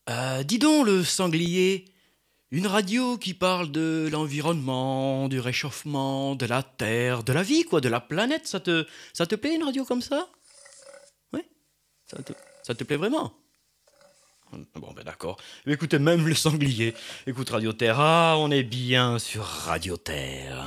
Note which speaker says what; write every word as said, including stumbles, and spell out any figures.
Speaker 1: Euh, dis donc, le sanglier, une radio qui parle de l'environnement, du réchauffement, de la Terre, de la vie, quoi, de la planète, ça te, ça te plaît une radio comme ça? Oui, ça te, ça te plaît vraiment? Bon, ben d'accord. Écoutez, même le sanglier. Écoute Radio Terre, ah, on est bien sur Radio Terre.